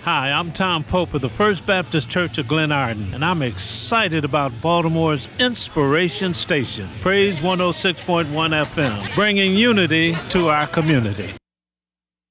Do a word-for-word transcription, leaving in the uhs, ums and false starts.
Hi, I'm Tom Pope of the First Baptist Church of Glen Arden, and I'm excited about Baltimore's Inspiration Station, Praise one oh six point one F M, bringing unity to our community.